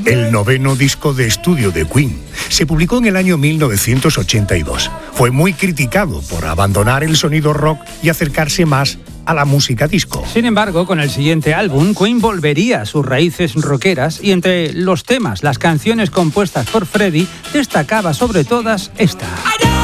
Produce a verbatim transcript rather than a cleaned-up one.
el noveno disco de estudio de Queen. Se publicó en el año mil novecientos ochenta y dos. Fue muy criticado por abandonar el sonido rock y acercarse más a la música disco. Sin embargo, con el siguiente álbum, Queen volvería a sus raíces rockeras y entre los temas, las canciones compuestas por Freddie, destacaba sobre todas esta.